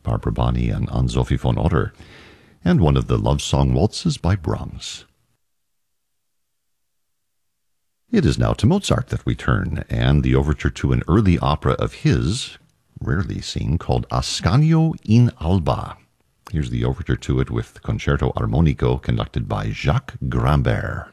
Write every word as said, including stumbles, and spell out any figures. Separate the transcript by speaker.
Speaker 1: Barbara Bonney and Anne-Sophie von Otter, and one of the love song waltzes by Brahms. It is now to Mozart that we turn, and the overture to an early opera of his, rarely seen, called Ascanio in Alba. Here's the overture to it with Concerto Armonico conducted by Jacques Grimbert.